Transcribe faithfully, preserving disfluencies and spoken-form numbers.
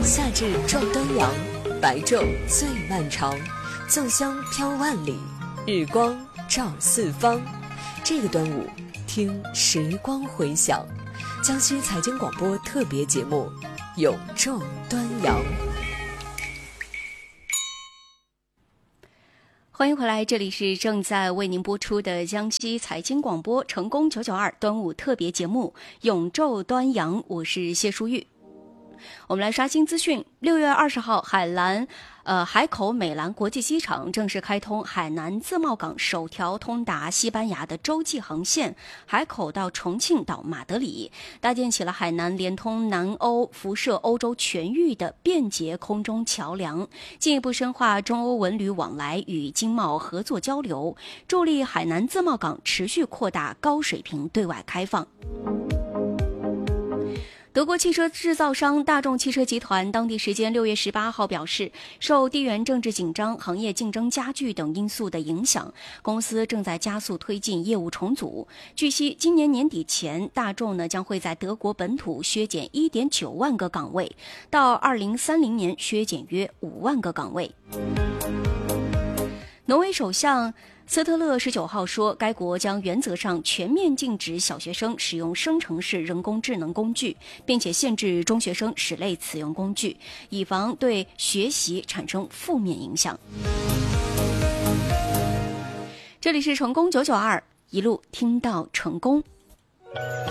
夏至撞端阳，白昼最漫长，粽香飘万里，日光照四方。这个端午，听时光回响，江西财经广播特别节目《永昼端阳》。 欢迎回来，这里是正在为您播出的江西财经广播成功九九二端午特别节目《永昼端阳》，我是谢淑玉。我们来刷新资讯。六月二十号，海南呃海口美兰国际机场正式开通海南自贸港首条通达西班牙的洲际航线，海口到重庆到马德里，搭建起了海南连通南欧、辐射欧洲全域的便捷空中桥梁，进一步深化中欧文旅往来与经贸合作交流，助力海南自贸港持续扩大高水平对外开放。德国汽车制造商大众汽车集团当地时间六月十八号表示，受地缘政治紧张、行业竞争加剧等因素的影响，公司正在加速推进业务重组。据悉，今年年底前，大众呢将会在德国本土削减 一点九万个岗位，到二零三零年削减约五万个岗位。挪威首相斯特勒十九号说，该国将原则上全面禁止小学生使用生成式人工智能工具，并且限制中学生使类此用工具，以防对学习产生负面影响。这里是成功九九二，一路听到成功。